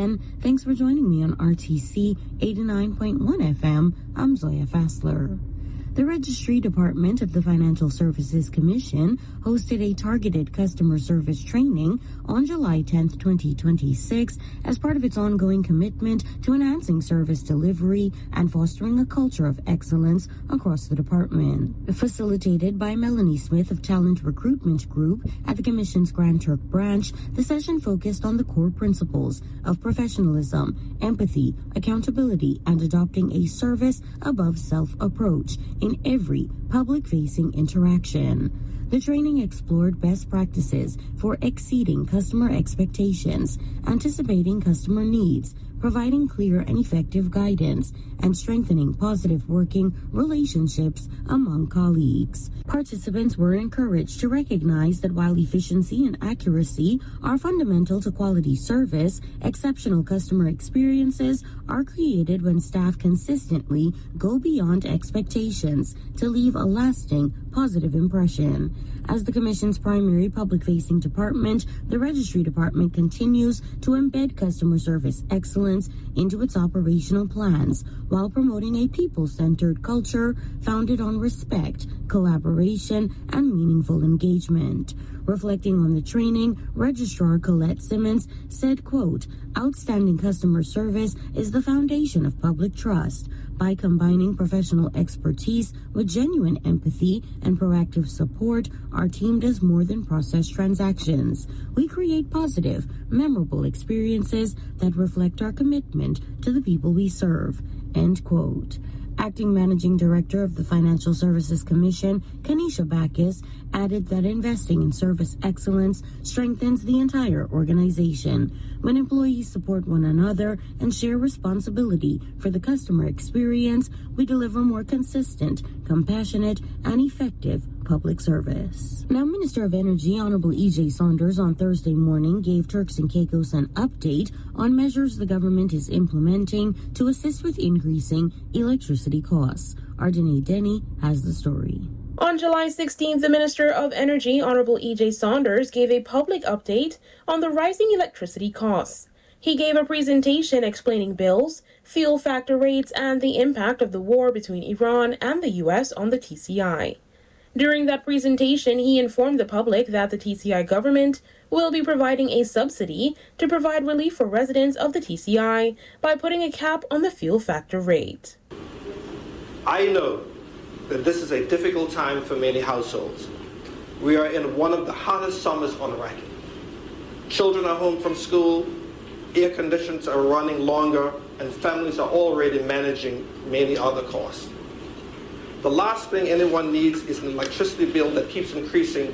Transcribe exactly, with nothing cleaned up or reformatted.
again. Thanks for joining me on R T C eighty-nine point one F M. I'm Zoya Fassler. The Registry Department of the Financial Services Commission hosted a targeted customer service training on July tenth, twenty twenty-six as part of its ongoing commitment to enhancing service delivery and fostering a culture of excellence across the department. Facilitated by Melanie Smith of Talent Recruitment Group at the Commission's Grand Turk branch, the session focused on the core principles of professionalism, empathy, accountability, and adopting a service above self approach in every public-facing interaction. The training explored best practices for exceeding customer expectations, anticipating customer needs, providing clear and effective guidance, and strengthening positive working relationships among colleagues. Participants were encouraged to recognize that while efficiency and accuracy are fundamental to quality service, exceptional customer experiences are created when staff consistently go beyond expectations to leave a lasting positive impression. As the Commission's primary public-facing department, the Registry Department continues to embed customer service excellence into its operational plans while promoting a people-centered culture founded on respect, collaboration, and meaningful engagement. Reflecting on the training, Registrar Colette Simmons said, quote, "Outstanding customer service is the foundation of public trust. By combining professional expertise with genuine empathy and proactive support, our team does more than process transactions. We create positive, memorable experiences that reflect our commitment to the people we serve." End quote. Acting Managing Director of the Financial Services Commission, Kanisha Bacchus, added that investing in service excellence strengthens the entire organization. When employees support one another and share responsibility for the customer experience, we deliver more consistent, compassionate, and effective public service. Now, Minister of Energy, Honorable E J Saunders, on Thursday morning gave Turks and Caicos an update on measures the government is implementing to assist with increasing electricity costs. Ardene Denny has the story. On July sixteenth, the Minister of Energy, Honorable E J Saunders, gave a public update on the rising electricity costs. He gave a presentation explaining bills, fuel factor rates, and the impact of the war between Iran and the U S on the T C I. During that presentation, he informed the public that the T C I government will be providing a subsidy to provide relief for residents of the T C I by putting a cap on the fuel factor rate. I know that this is a difficult time for many households. We are in one of the hottest summers on record. Children are home from school, air conditions are running longer, and families are already managing many other costs. The last thing anyone needs is an electricity bill that keeps increasing